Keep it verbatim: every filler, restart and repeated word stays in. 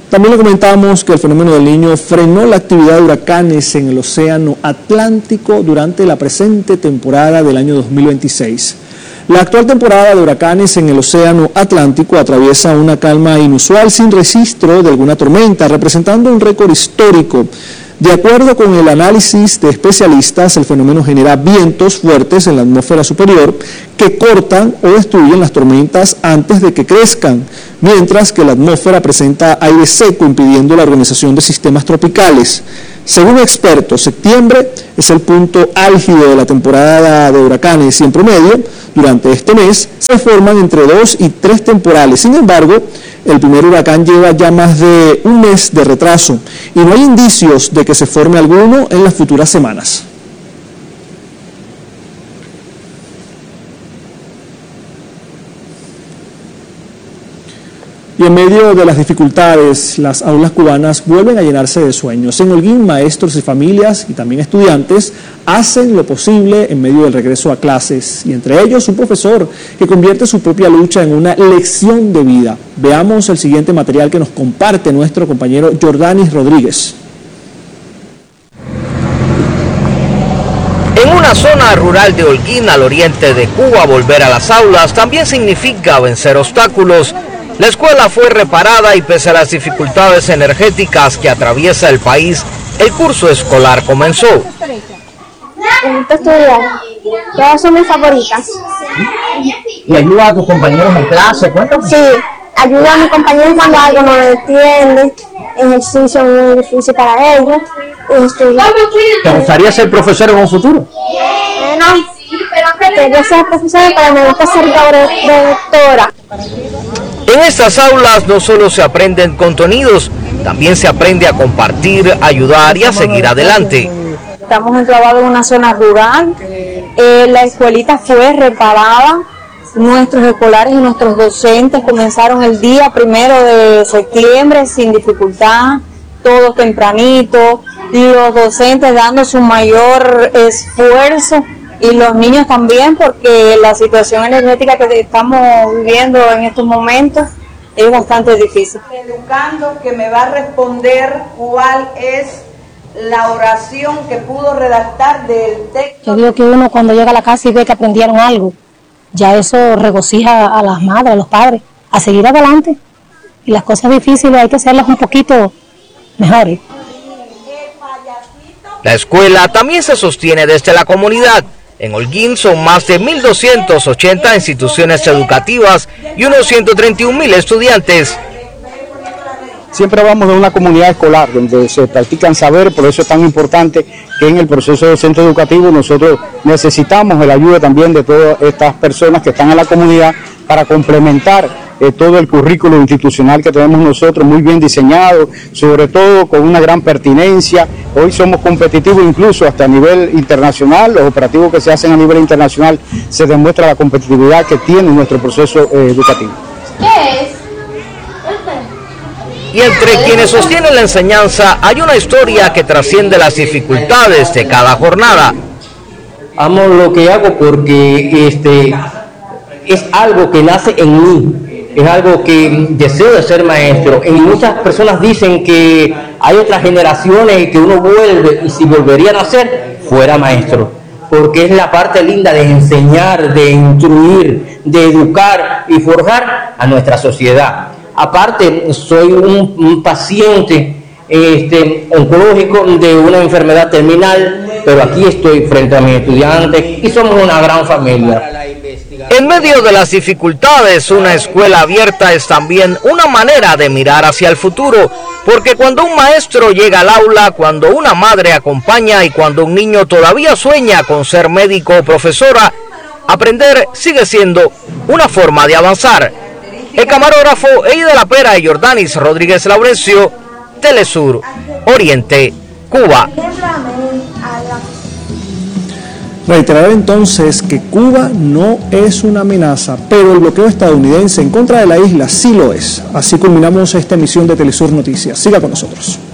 También le comentamos que el fenómeno del Niño frenó la actividad de huracanes en el Océano Atlántico durante la presente temporada del año dos mil veintiséis. La actual temporada de huracanes en el Océano Atlántico atraviesa una calma inusual sin registro de alguna tormenta, representando un récord histórico. De acuerdo con el análisis de especialistas, el fenómeno genera vientos fuertes en la atmósfera superior que cortan o destruyen las tormentas antes de que crezcan, mientras que la atmósfera presenta aire seco impidiendo la organización de sistemas tropicales. Según expertos, septiembre es el punto álgido de la temporada de huracanes y en promedio, durante este mes, se forman entre dos y tres temporales. Sin embargo, el primer huracán lleva ya más de un mes de retraso y no hay indicios de que se forme alguno en las futuras semanas. Y en medio de las dificultades, las aulas cubanas vuelven a llenarse de sueños. En Holguín, maestros y familias, y también estudiantes, hacen lo posible en medio del regreso a clases, y entre ellos un profesor que convierte su propia lucha en una lección de vida. Veamos el siguiente material que nos comparte nuestro compañero Jordanis Rodríguez. En una zona rural de Holguín, al oriente de Cuba, volver a las aulas también significa vencer obstáculos. La escuela fue reparada y pese a las dificultades energéticas que atraviesa el país, el curso escolar comenzó. Me gusta estudiar, todas son mis favoritas. ¿Y ayuda a tus compañeros en clase? Cuéntame. Sí, ayuda a mis compañeros cuando algo no lo entienden, ejercicio muy difícil para ellos. ¿Te gustaría ser profesor en un futuro? Bueno, quería ser profesora, pero me gusta ser doctora. En estas aulas no solo se aprenden contenidos, también se aprende a compartir, ayudar y a seguir adelante. Estamos enclavados en una zona rural, eh, la escuelita fue reparada, nuestros escolares y nuestros docentes comenzaron el día primero de septiembre sin dificultad, todos tempranito, los docentes dando su mayor esfuerzo y los niños también, porque la situación energética que estamos viviendo en estos momentos es bastante difícil. Educando que me va a responder cuál es la oración que pudo redactar del texto. Yo digo que uno cuando llega a la casa y ve que aprendieron algo, ya eso regocija a las madres, a los padres, a seguir adelante. Y las cosas difíciles hay que hacerlas un poquito mejores. La escuela también se sostiene desde la comunidad. En Holguín son más de mil doscientas ochenta instituciones educativas y unos ciento treinta y un mil estudiantes. Siempre hablamos de una comunidad escolar donde se practican saber, por eso es tan importante que en el proceso de centro educativo nosotros necesitamos la ayuda también de todas estas personas que están en la comunidad para complementar eh, todo el currículo institucional que tenemos nosotros muy bien diseñado, sobre todo con una gran pertinencia. Hoy somos competitivos incluso hasta a nivel internacional, los operativos que se hacen a nivel internacional se demuestra la competitividad que tiene nuestro proceso eh, educativo. ¿Qué es? Y entre quienes sostienen la enseñanza hay una historia que trasciende las dificultades de cada jornada. Amo lo que hago porque este, es algo que nace en mí, es algo que deseo de ser maestro. Y muchas personas dicen que hay otras generaciones que uno vuelve y si volvería a nacer, fuera maestro. Porque es la parte linda de enseñar, de instruir, de educar y forjar a nuestra sociedad. Aparte, soy un, un paciente este, oncológico de una enfermedad terminal, pero aquí estoy frente a mis estudiantes y somos una gran familia. En medio de las dificultades, una escuela abierta es también una manera de mirar hacia el futuro, porque cuando un maestro llega al aula, cuando una madre acompaña y cuando un niño todavía sueña con ser médico o profesora, aprender sigue siendo una forma de avanzar. El camarógrafo Eide de la Pera y Jordanis Rodríguez Laurencio, Telesur, Oriente, Cuba. Reiterar entonces que Cuba no es una amenaza, pero el bloqueo estadounidense en contra de la isla sí lo es. Así culminamos esta emisión de Telesur Noticias. Siga con nosotros.